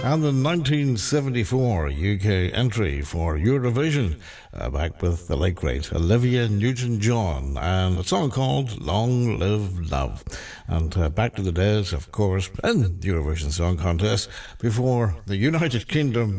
and the 1974 UK entry for Eurovision, back with the late great Olivia Newton-John, and a song called Long Live Love. And back to the days, of course, in the Eurovision Song Contest before the United Kingdom